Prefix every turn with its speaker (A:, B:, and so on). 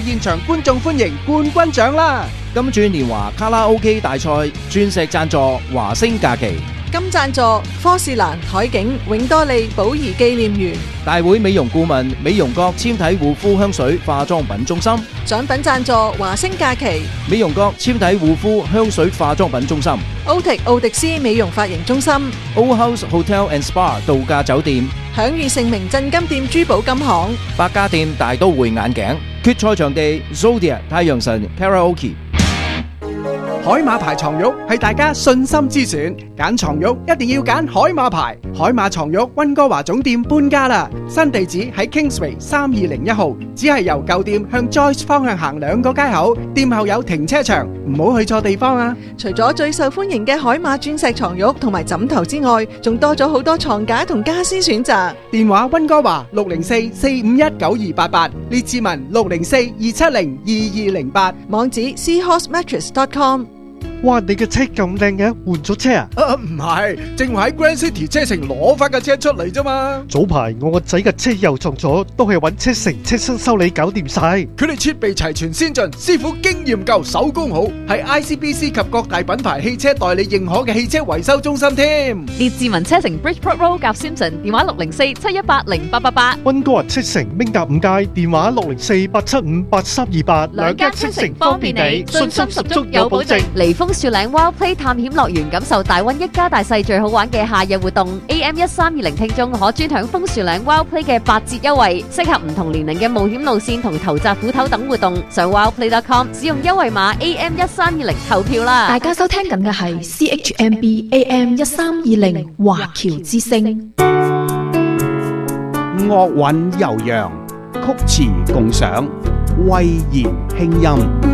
A: 現場觀眾歡迎冠軍獎啦！
B: 金鑽年華卡拉 OK 大賽鑽石贊助華星假期，
C: 金贊助科士蘭海景永多利寶儀紀念園，
B: 大會美容顧問美容閣纖體護膚香水化妝品中心，
C: 獎品贊助華星假期，
B: 美容閣纖體護膚香水化妝品中心，
C: 奧迪斯美容髮型中心，
B: Old House Hotel and Spa 度假酒店，
C: 享譽盛名鎮金店珠寶金行，
B: 百家店大都會眼鏡，決賽場地 Zodia 太陽神 Karaoke。
A: 海馬牌床褥係大家信心之選，揀床褥一定要揀海馬牌。海馬床褥溫哥華總店搬家啦，新地址喺 Kingsway 3201號，只係由舊店向 Joyce 方向行2個街口，店後有停車場，唔好去錯地方啊！
C: 除咗最受歡迎嘅海馬鑽石床褥同埋枕頭之外，仲多咗好多床架同家私選擇。
A: 電話溫哥華604-451-9288，列治文604-270-2208，
C: 網址 seahorsemattress.com。
D: 哇！你嘅車咁靚嘅，換咗車啊？
A: 唔係，正話喺 Grand City 車城攞翻架車出嚟啫嘛。
D: 早排我個仔嘅車又撞咗，都係揾車城車身修理搞掂晒。
A: 佢哋設備齊全先進，師傅經驗夠，手工好，係 ICBC 及各大品牌汽車代理認可嘅汽車維修中心添。
E: 列治文車城 Bridgeport Road 夾 Simpson， 電話604-718-0888。
D: 溫哥華車城明達5街，電話604-875-8328。
E: 兩家車城方便你，信心十足有保證。離峰樹嶺 Wild Play 探險樂園，感受大溫一家大細最好玩嘅夏日活動。AM1320聽眾可專享楓樹嶺 Wild Play 嘅8折優惠，適合唔同年齡嘅冒險路線同頭扎虎頭等活動。上 wildplay.com 使用優惠碼 AM1320投票啦！
F: 大家收聽緊嘅係 CHMB AM1320 華僑之聲。
A: 樂韻悠揚，曲詞共賞，慧言輕音。